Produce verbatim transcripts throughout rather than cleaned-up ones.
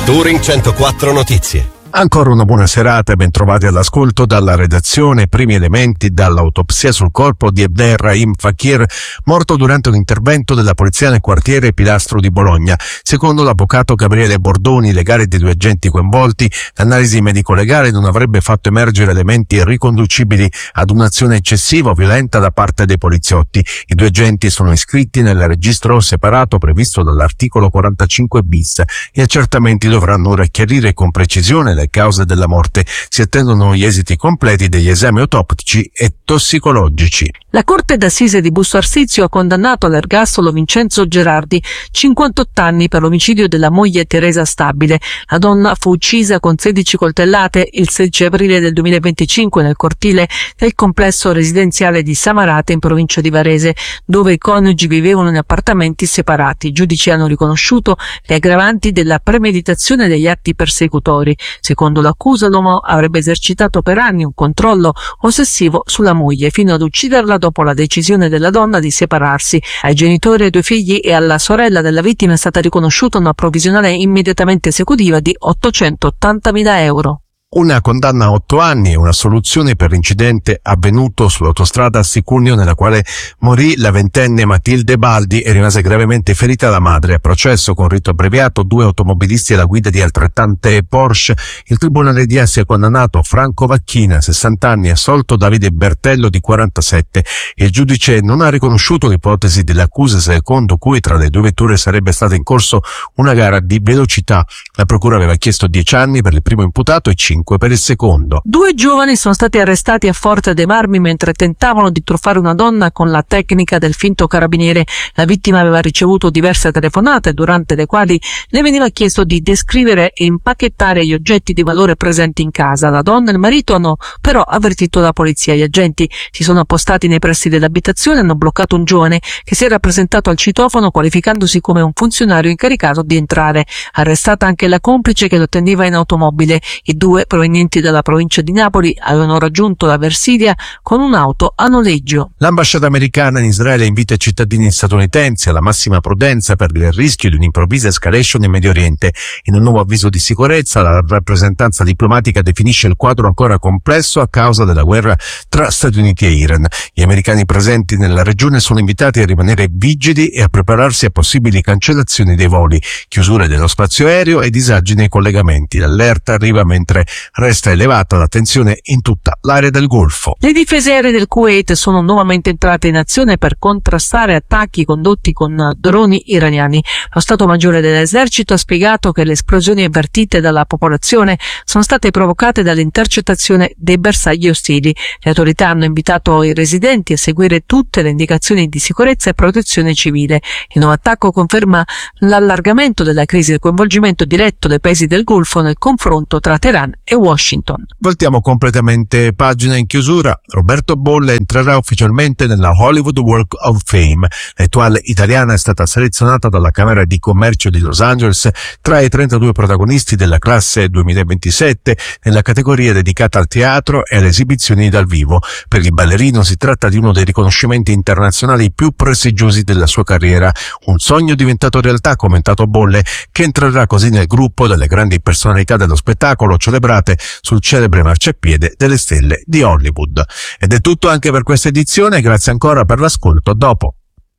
Touring centoquattro Notizie. Ancora una buona serata e ben trovati all'ascolto dalla redazione. Primi elementi dall'autopsia sul corpo di Abderrahim Fakir, morto durante un intervento della polizia nel quartiere Pilastro di Bologna. Secondo l'avvocato Gabriele Bordoni, legale dei due agenti coinvolti, l'analisi medico-legale non avrebbe fatto emergere elementi riconducibili ad un'azione eccessiva o violenta da parte dei poliziotti. I due agenti sono iscritti nel registro separato previsto dall'articolo quarantacinque bis. Gli accertamenti dovranno ora chiarire con precisione le cause della morte. Si attendono gli esiti completi degli esami autoptici e tossicologici. La Corte d'Assise di Busto Arsizio ha condannato all'ergastolo Vincenzo Gerardi, cinquantotto anni, per l'omicidio della moglie Teresa Stabile. La donna fu uccisa con sedici coltellate il sedici aprile del duemilaventicinque nel cortile del complesso residenziale di Samarate in provincia di Varese, dove i coniugi vivevano in appartamenti separati. I giudici hanno riconosciuto le aggravanti della premeditazione degli atti persecutori. Secondo l'accusa, l'uomo avrebbe esercitato per anni un controllo ossessivo sulla moglie, fino ad ucciderla dopo la decisione della donna di separarsi. Ai genitori, ai due figli e alla sorella della vittima è stata riconosciuta una provvisionale immediatamente esecutiva di ottocentottantamila euro. Una condanna a otto anni e una soluzione per l'incidente avvenuto sull'autostrada Sicunio, nella quale morì la ventenne Matilde Baldi e rimase gravemente ferita la madre. A processo con rito abbreviato due automobilisti alla guida di altrettante Porsche. Il tribunale di Asti ha condannato Franco Vacchina, sessanta anni, e assolto Davide Bertello, di quarantasette. Il giudice non ha riconosciuto l'ipotesi dell'accusa secondo cui tra le due vetture sarebbe stata in corso una gara di velocità. La procura aveva chiesto dieci anni per il primo imputato e cinque per il secondo. Due giovani sono stati arrestati a Forte dei Marmi mentre tentavano di truffare una donna con la tecnica del finto carabiniere. La vittima aveva ricevuto diverse telefonate, durante le quali le veniva chiesto di descrivere e impacchettare gli oggetti di valore presenti in casa. La donna e il marito hanno però avvertito la polizia. Gli agenti si sono appostati nei pressi dell'abitazione e hanno bloccato un giovane che si era presentato al citofono qualificandosi come un funzionario incaricato di entrare. Arrestata anche la complice che lo attendeva in automobile. I due, provenienti dalla provincia di Napoli, avevano raggiunto la Versilia con un'auto a noleggio. L'ambasciata americana in Israele invita i cittadini statunitensi alla massima prudenza per il rischio di un'improvvisa escalation in Medio Oriente. In un nuovo avviso di sicurezza, la rappresentanza diplomatica definisce il quadro ancora complesso a causa della guerra tra Stati Uniti e Iran. Gli americani presenti nella regione sono invitati a rimanere vigili e a prepararsi a possibili cancellazioni dei voli, chiusure dello spazio aereo e disagi nei collegamenti. L'allerta arriva mentre resta elevata la tensione in tutta l'area del Golfo. Le difese aeree del Kuwait sono nuovamente entrate in azione per contrastare attacchi condotti con droni iraniani. Lo Stato Maggiore dell'Esercito ha spiegato che le esplosioni avvertite dalla popolazione sono state provocate dall'intercettazione dei bersagli ostili. Le autorità hanno invitato i residenti a seguire tutte le indicazioni di sicurezza e protezione civile. Il nuovo attacco conferma l'allargamento della crisi e il coinvolgimento diretto dei paesi del Golfo nel confronto tra Teheran e Washington. Voltiamo completamente pagina. In chiusura, Roberto Bolle entrerà ufficialmente nella Hollywood Walk of Fame. L'attuale italiana è stata selezionata dalla Camera di Commercio di Los Angeles tra i trentadue protagonisti della classe duemilaventisette nella categoria dedicata al teatro e alle esibizioni dal vivo. Per il ballerino si tratta di uno dei riconoscimenti internazionali più prestigiosi della sua carriera. Un sogno diventato realtà, commentato Bolle, che entrerà così nel gruppo delle grandi personalità dello spettacolo celebrate sul celebre marciapiede delle stelle di Hollywood. Ed è tutto anche per questa edizione, grazie ancora per l'ascolto. Dopo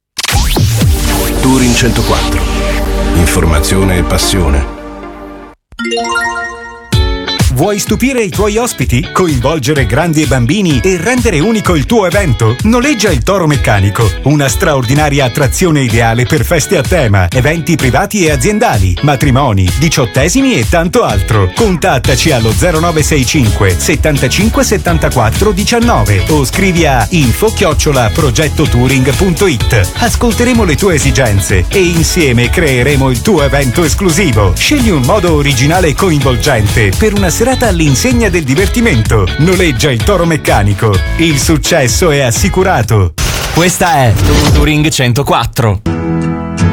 Touring centoquattro. Informazione e passione. Vuoi stupire i tuoi ospiti? Coinvolgere grandi e bambini e rendere unico il tuo evento? Noleggia il Toro Meccanico, una straordinaria attrazione ideale per feste a tema, eventi privati e aziendali, matrimoni, diciottesimi e tanto altro. Contattaci allo zero nove sei cinque settantacinque settantaquattro diciannove o scrivi a info chiocciola progettotouring punto it. Ascolteremo le tue esigenze e insieme creeremo il tuo evento esclusivo. Scegli un modo originale e coinvolgente per una serata all'insegna del divertimento. Noleggia il Toro Meccanico. Il successo è assicurato. Questa è Touring centoquattro.